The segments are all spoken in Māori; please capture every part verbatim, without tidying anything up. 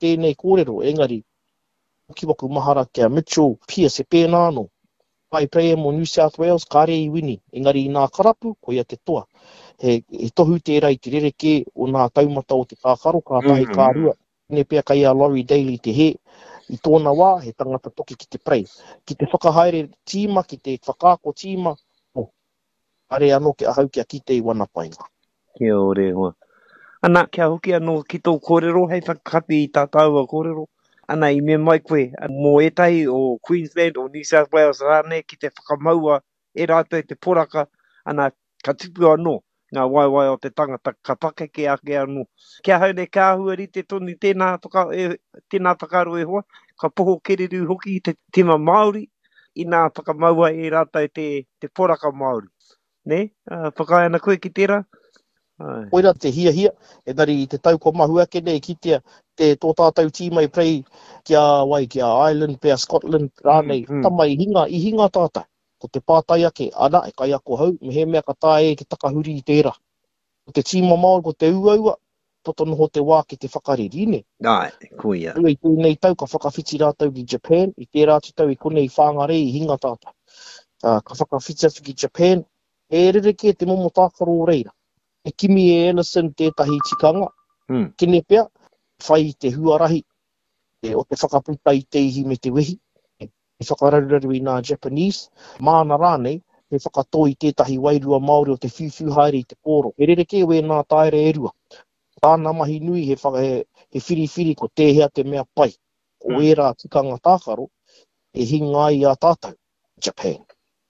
tēnei kōrero, engari, kiwaku mahara kia Mitchell Pearce e pēnā anō. Pai praia mo New South Wales, kāre i wini, engari i nā karapu, ko ia te toa. He, he tohu tērā i te rereke o nā taumata o te kākaro, kā tahi Mhm. kārua. Ne pia kai a Laurie Daly te he, i tōna wā, he tangata toki ki te prei. Ki te whakahaere tīma, ki te whakaako tīma, o, are anō ke ahau kia kite i wana painga. Kia ore hoa. Ana, kia hoki anō ki tō kōrero, hei whakakati i tā tāua kōrero. Ana, i me mai koe, mō etai o Queensland o New South Wales rāne, ki te whakamaua e rātou te poraka, ana, ka tupu anō, ngā waiwai o te tangata, ka pakeke ake anō. Kia haere kāhua ri te toni tēnā, toka, e, tēnā takaro e hoa, ka poho kereru hoki i te tima Māori, i nā whakamaua e rātou te, te poraka Māori. Ne? Uh, whakaena koe ki tērā? Ai. Koira te hia hia, e nari i te tau ko mahua kene i kitea te tō tātou tīma i prei kia wai kia Ireland, pia Scotland, rānei, Mm, mm. tamai i hinga, i hinga tātai. Ko te pātai ake, ana, e kai ako hau, me he mea ka tāe ke takahuri i tērā. Ko te tīma Māori, ko te uaua, toto noho te wā ki te whakariri, ne? Ai, kuia. Ua i tūnei tau, ka whakawhiti rātou ki Japan, i tērā te tau i konei whāngare i hinga tātai. Uh, ka whakawhiti atu ki Japan, e rereke te momo tākaro o reira. E kimi e Ellison tētahi tikanga, Mm. kene pia, whai i te huarahi, e, o te whakaputa i te ihi me te wehi, e, e whakararuraru i nā Japanese, māna rānei, e whakatō i tētahi wairua Māori o te whiwhu haere i te kōro. E rereke we nā taere e rua. Tāna mahi nui he, whaka, he, he whiriwhiri ko tēhea te mea pai. Ko Mm. e rā tikanga tākaro, e hinga i a tātou, Japan.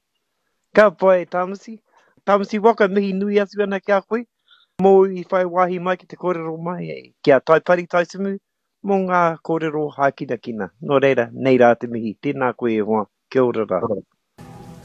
Ka pai, Tamasi. Tamasi waka mihi nui atu ana kia koe. Mō i whai wahi mai ki te kōrero mai e. Kia taipari taisimu, mō ngā kōrero hākina kina. Nō reira, nei rā te mihi. Tēnā koe e hoa. Kia ora rā.